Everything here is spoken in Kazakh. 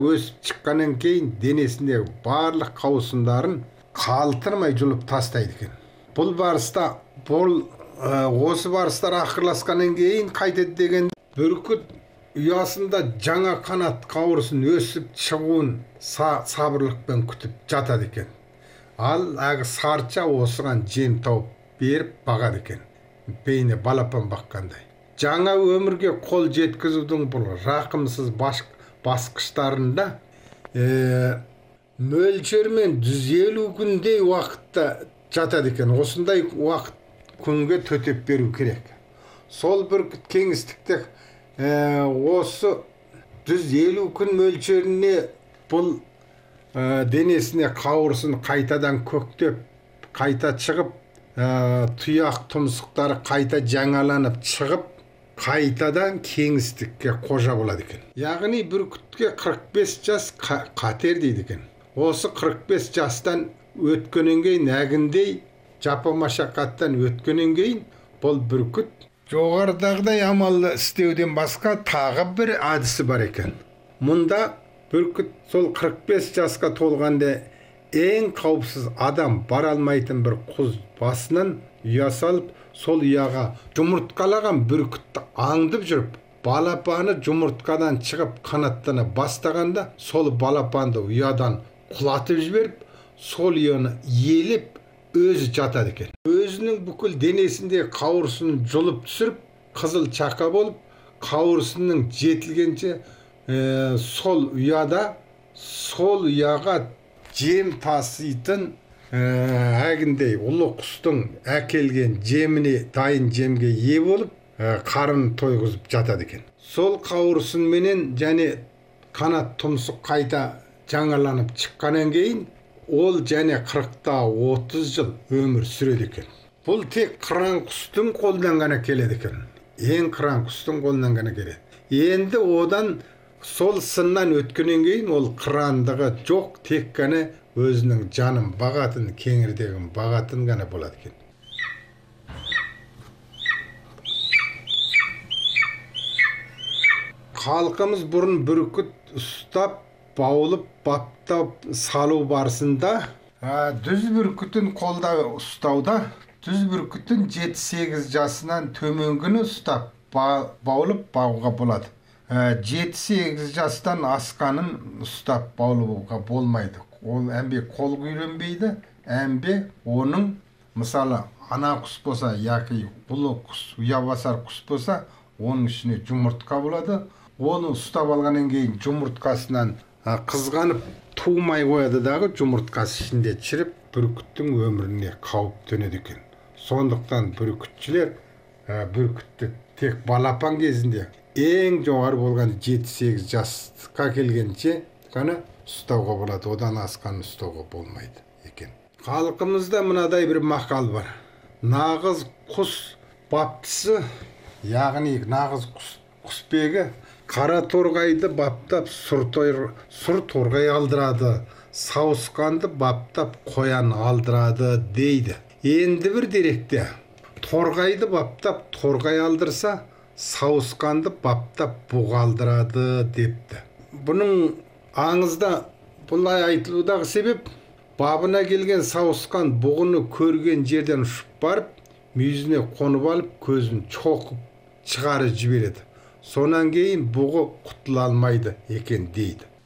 өсіп шыққаннан кейін денесіндегі барлық қауырсындарын қалтырмай жұлып тастайды екен. Бұл барыста осы барыстар ақырласқаннан кейін қайтеді деген бүркіт ұясында жаңа қанат қауырсын өсіп шығуын сабырлықпен күтіп жатады екен. Ал әгі сарча осыған жем тауып беріп бағады екен. Бейне балапан баққандай. Жаңа өмірге қол жеткізудің бұл рақымсыз басқыштарында мөлшермен 150 күндей уақытта жатады екен. Осындай уақыт күнге төтеп беру керек. Сол бүркіт кеңістікте осы 150 күн мөлшеріне бұл денесіне қауырсын қайтадан көктеп, қайта шығып, тұяқ тұмсықтары қайта жаңаланып шығып, қайтадан кеңістікке қожа болады екен. Яғни бүркітке 45 жас қатер дейді екен. Осы 45 жастан өткеннен кейін, әгіндей жапа машақаттан өткеннен кейін, бұл бүркіт жоғарыдағыдай амалды істеуден басқа тағы бір әдісі бар екен. Мұнда бүркіт сол 45 жасқа толғанда ең қауіпсіз адам бара алмайтын бір құз басынан ұя салып, сол ұяға жұмыртқалаған бүркітті аңдып жүріп, балапаны жұмыртқадан шығып қанаттана бастағанда, сол балапанды ұядан құлатып жіберіп, сол ұяны елеп өзі жатады екен. Өзінің бүкіл денесінде қауырсынын жұлып түсіріп, қызыл чақа болып, қауырсынның жетілгенше сол ұяға жем таситын әгіндей ұлы құстың әкелген жеміне, дайын жемге ие болып, қарын тойғызып жатады екен. Сол қауырсынменен және қанат тұмсық қайта жаңаланып шыққаннан кейін, ол және 40-30 жыл өмір сүреді екен. Бұл тек қыран құстың қолынан ғана келеді екен. Ең қыран құстың қолынан ғана келеді. Енді одан сол сыннан өткеннен кейін ол қырандығы жоқ, тек қана өзінің жанын бағатын, кеңірдегін бағатын ғана болады екен. Халқымыз бұрын бүркіт ұстап, баулып, баптап салу барысында дүз бүркітін қолда ұстауда, дүз бүркітін 7-8 жасынан төменгіні ұстап, баулып бағуға болады. 7-8 жастан асқанын ұстап баулуға болмайды. Ол әмбе қол үйренбейді, әмбе оның, мысалы, ана құс болса, яки ұлы құс, ұябасар құс болса, оның ішіне жұмыртқа болады. Оны ұстап алғаннан кейін жұмыртқасынан қызғанып туымай қояды дағы, жұмыртқасы ішінде шіріп, бүркіттің өміріне қауіп төнеді екен. Сондықтан бүркітшілер бүркітті тек балапан кезінде ең жоғары болған 7-8 жасқа келгенше ғана ұстауға болады, одан асқан ұстауға болмайды екен. Халқымызда мынадай бір мақал бар. Нағыз құс баптысы, яғни нағыз құсбегі қара торғайды баптап сұр торғай алдырады, сауысқанды баптап қоян алдырады дейді. Енді бір деректе торғайды баптап торғай алдырса, сауысқанды баптап бұғы алдырады депті. Бұның аңызда бұлай айтылудағы себеп, бабына келген сауысқан бұғыны көрген жерден ұшып барып, мүйізіне қонып алып, көзін шоқып шығарып жібереді. Сонан кейін бұғы құтыла алмайды екен дейді.